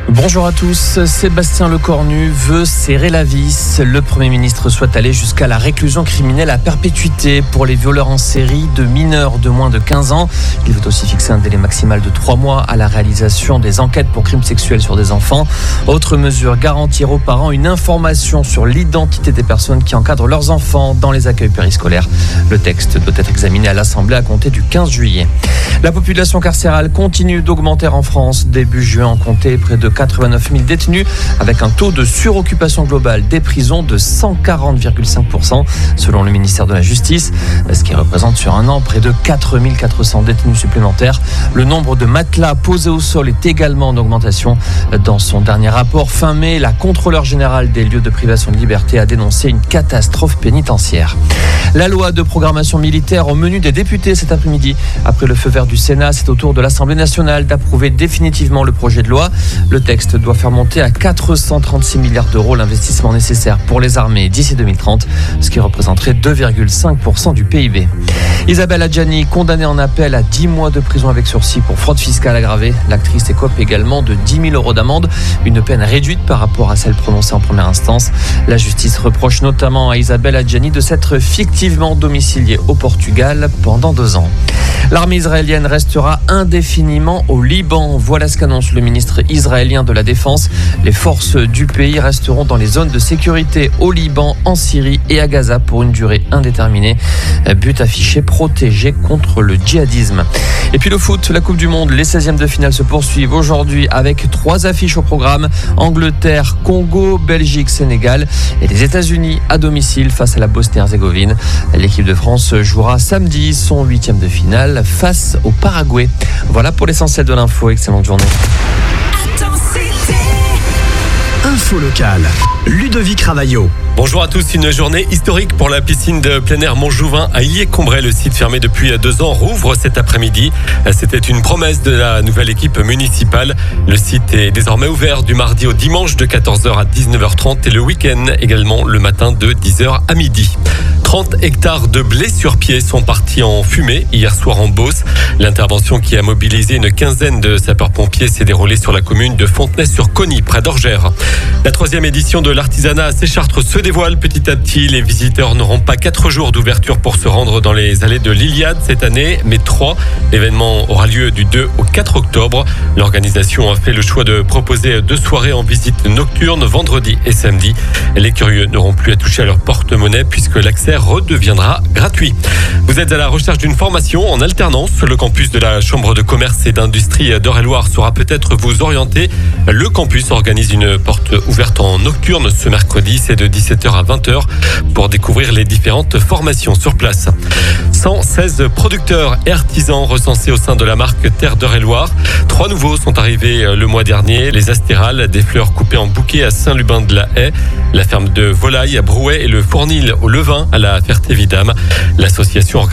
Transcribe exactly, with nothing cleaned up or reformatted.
Bonjour à tous. Sébastien Lecornu veut serrer la vis. Le Premier ministre souhaite aller jusqu'à la réclusion criminelle à perpétuité pour les violeurs en série de mineurs de moins de quinze ans. Il veut aussi fixer un délai maximal de trois mois à la réalisation des enquêtes pour crimes sexuels sur des enfants. Autre mesure, garantir aux parents une information sur l'identité des personnes qui encadrent leurs enfants dans les accueils périscolaires. Le texte doit être examiné à l'Assemblée à compter du quinze juillet. La population carcérale continue d'augmenter en France. Début juin, on comptait près de quatre-vingt-neuf mille détenus avec un taux de suroccupation globale des prisons de cent quarante virgule cinq pour cent selon le ministère de la Justice, ce qui représente sur un an près de quatre mille quatre cents détenus supplémentaires. Le nombre de matelas posés au sol est également en augmentation. Dans son dernier rapport fin mai, la contrôleure générale des lieux de privation de liberté a dénoncé une catastrophe pénitentiaire. La loi de programmation militaire au menu des députés cet après-midi. Après le feu vert du Sénat, c'est au tour de l'Assemblée nationale d'approuver définitivement le projet de loi. Le texte doit faire monter à quatre cent trente-six milliards d'euros l'investissement nécessaire pour les armées d'ici deux mille trente, ce qui représenterait deux virgule cinq pour cent du P I B. Isabelle Adjani, condamnée en appel à dix mois de prison avec sursis pour fraude fiscale aggravée. L'actrice écope également de dix mille euros d'amende, une peine réduite par rapport à celle prononcée en première instance. La justice reproche notamment à Isabelle Adjani de s'être fictivement domiciliée au Portugal pendant deux ans. L'armée israélienne restera indéfiniment au Liban. Voilà ce qu'annonce le ministre israélien de la Défense. Les forces du pays resteront dans les zones de sécurité au Liban, en Syrie et à Gaza pour une durée indéterminée. But affiché, protéger contre le djihadisme. Et puis le foot, la Coupe du Monde, les seizièmes de finale se poursuivent aujourd'hui avec trois affiches au programme. Angleterre, Congo, Belgique, Sénégal et les États-Unis à domicile face à la Bosnie-Herzégovine. L'équipe de France jouera samedi son huitième de finale face au Paraguay. Voilà pour l'essentiel de l'info. Excellente journée. Info locale, Ludovic Ravaillot. Bonjour à tous, une journée historique pour la piscine de plein air Montjouvain à Illiers-Combray. Le site fermé depuis deux ans rouvre cet après-midi. C'était une promesse de la nouvelle équipe municipale. Le site est désormais ouvert du mardi au dimanche de quatorze heures à dix-neuf heures trente et le week-end également le matin de dix heures à midi. trente hectares de blé sur pied sont partis en fumée hier soir en Beauce. L'intervention qui a mobilisé une quinzaine de sapeurs-pompiers s'est déroulée sur la commune de Fontenay-sur-Cogny, près d'Orgères. La troisième édition de l'artisanat à Séchartres se dévoile petit à petit. Les visiteurs n'auront pas quatre jours d'ouverture pour se rendre dans les allées de l'Iliade cette année, mais trois. L'événement aura lieu du deux au quatre octobre. L'organisation a fait le choix de proposer deux soirées en visite nocturne, vendredi et samedi. Les curieux n'auront plus à toucher à leur porte-monnaie puisque l'accès redeviendra gratuit. Vous êtes à la recherche d'une formation en alternance. Le campus de la Chambre de commerce et d'industrie d'Eure-et-Loir saura peut-être vous orienter. Le campus organise une porte ouverte en nocturne ce mercredi. C'est de dix-sept heures à vingt heures pour découvrir les différentes formations sur place. cent seize producteurs et artisans recensés au sein de la marque Terre d'Eure-et-Loir. Trois nouveaux sont arrivés le mois dernier. Les Astérales, des fleurs coupées en bouquet à Saint-Lubin-de-la-Haye, la ferme de volailles à Brouet et le Fournil au Levain à la Ferté-Vidame. L'association